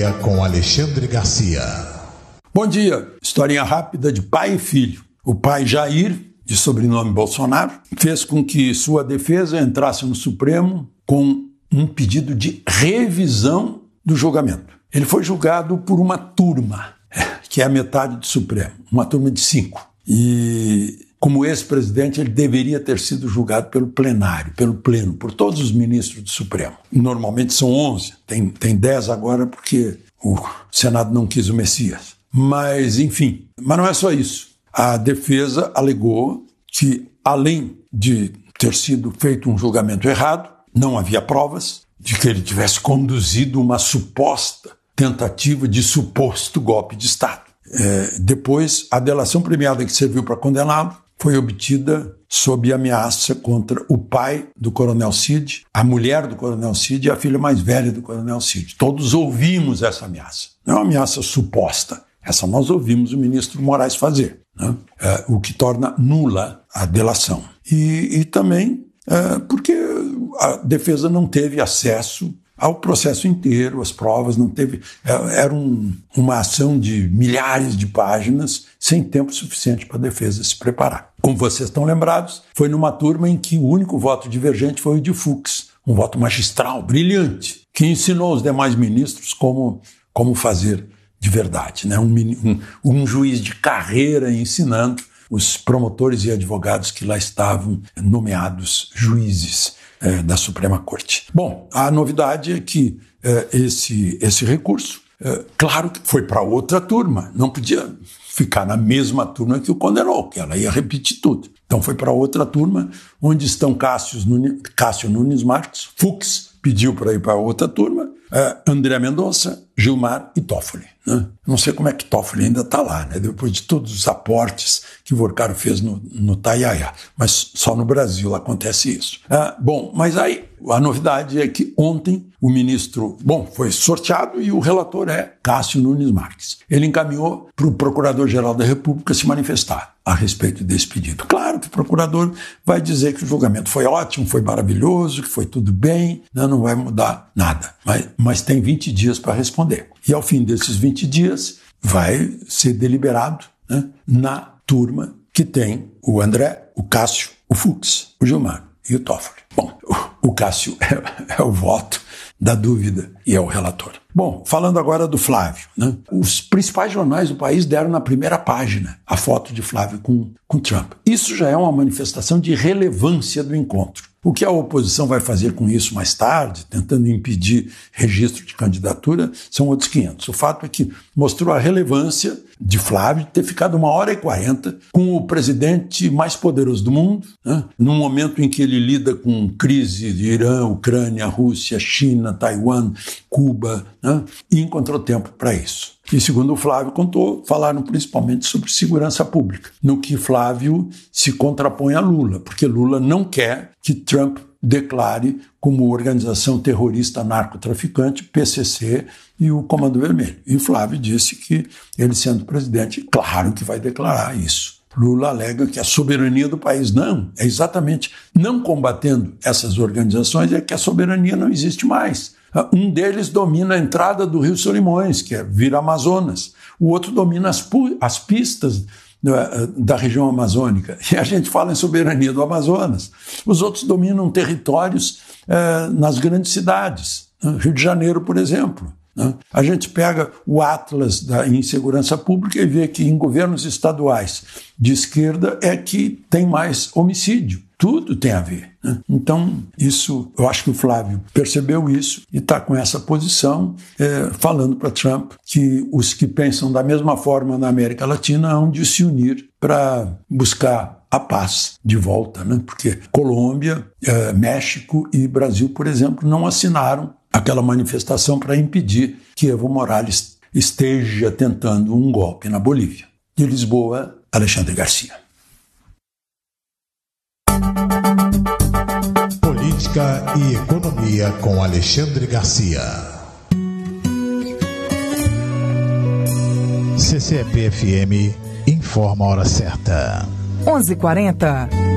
Economia com Alexandre Garcia. Bom dia. Historinha rápida de pai e filho. O pai Jair, de sobrenome Bolsonaro, fez com que sua defesa entrasse no Supremo com um pedido de revisão do julgamento. Ele foi julgado por uma turma, que é a metade do Supremo, uma turma de 5. E como ex-presidente, ele deveria ter sido julgado pelo plenário, pelo pleno, por todos os ministros do Supremo. Normalmente são 11, tem 10 agora porque o Senado não quis o Messias. Mas, enfim, mas não é só isso. A defesa alegou que, além de ter sido feito um julgamento errado, não havia provas de que ele tivesse conduzido uma suposta tentativa de suposto golpe de Estado. Depois, a delação premiada que serviu para condená-lo foi obtida sob ameaça contra o pai do Coronel Cid, a mulher do Coronel Cid e a filha mais velha do Coronel Cid. Todos ouvimos essa ameaça. Não é uma ameaça suposta. Essa nós ouvimos o ministro Moraes fazer, né? O que torna nula a delação. E também porque a defesa não teve acesso ao processo inteiro, as provas, não teve. Era uma ação de milhares de páginas, sem tempo suficiente para a defesa se preparar. Como vocês estão lembrados, foi numa turma em que o único voto divergente foi o de Fux, um voto magistral, brilhante, que ensinou os demais ministros como fazer de verdade, né? Um juiz de carreira ensinando os promotores e advogados que lá estavam nomeados juízes da Suprema Corte. Bom, a novidade é que esse recurso, claro que foi para outra turma, não podia ficar na mesma turma que o condenou, que ela ia repetir tudo. Então foi para outra turma, onde estão Cássio Nunes Marques, Fux pediu para ir para outra turma, André Mendonça, Gilmar e Toffoli, né? Não sei como é que Toffoli ainda está lá, né? Depois de todos os aportes que o Vorcaro fez no Taiaiá, mas só no Brasil acontece isso. Bom, mas aí a novidade é que ontem o ministro, foi sorteado e o relator é Cássio Nunes Marques. Ele encaminhou para o Procurador-Geral da República se manifestar a respeito desse pedido. Claro que o procurador vai dizer que o julgamento foi ótimo, foi maravilhoso, que foi tudo bem, não vai mudar nada. Mas tem 20 dias para responder. E ao fim desses 20 dias vai ser deliberado, né, na turma que tem o André, o Cássio, o Fux, o Gilmar e o Toffoli. Bom, o Cássio é o voto da dúvida e é o relator. Bom, falando agora do Flávio, né? Os principais jornais do país deram na primeira página a foto de Flávio com Trump. Isso já é uma manifestação de relevância do encontro. O que a oposição vai fazer com isso mais tarde, tentando impedir registro de candidatura, são outros 500. O fato é que mostrou a relevância de Flávio ter ficado 1h40 com o presidente mais poderoso do mundo, né? Num momento em que ele lida com crise de Irã, Ucrânia, Rússia, China, Taiwan, Cuba, né? E encontrou tempo para isso. E segundo o Flávio contou, falaram principalmente sobre segurança pública, no que Flávio se contrapõe a Lula, porque Lula não quer que Trump declare como organização terrorista narcotraficante, PCC e o Comando Vermelho. E Flávio disse que ele, sendo presidente, claro que vai declarar isso. Lula alega que a soberania do país não, é exatamente não combatendo essas organizações é que a soberania não existe mais. Um deles domina a entrada do Rio Solimões, que é Vira Amazonas. O outro domina as pistas da região amazônica. E a gente fala em soberania do Amazonas. Os outros dominam territórios nas grandes cidades. Rio de Janeiro, por exemplo. A gente pega o Atlas da insegurança pública e vê que em governos estaduais de esquerda é que tem mais homicídio. Tudo tem a ver, né? Então, isso, eu acho que o Flávio percebeu isso e está com essa posição, falando para Trump que os que pensam da mesma forma na América Latina hão de se unir para buscar a paz de volta, né? Porque Colômbia, México e Brasil, por exemplo, não assinaram aquela manifestação para impedir que Evo Morales esteja tentando um golpe na Bolívia. De Lisboa, Alexandre Garcia. Política e Economia com Alexandre Garcia. CCEP-FM informa a hora certa. 11h40.